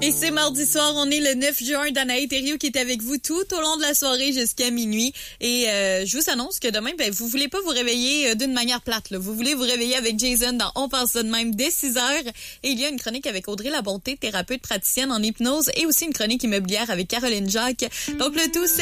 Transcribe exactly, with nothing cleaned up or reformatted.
Et c'est mardi soir, on est le neuf juin. Danae Thériault qui est avec vous tout au long de la soirée jusqu'à minuit. Et euh, je vous annonce que demain, ben, vous voulez pas vous réveiller d'une manière plate. Là. Vous voulez vous réveiller avec Jason dans On pense ça de même dès six heures. Et il y a une chronique avec Audrey Labonté, thérapeute praticienne en hypnose, et aussi une chronique immobilière avec Caroline Jacques. Donc le tout, c'est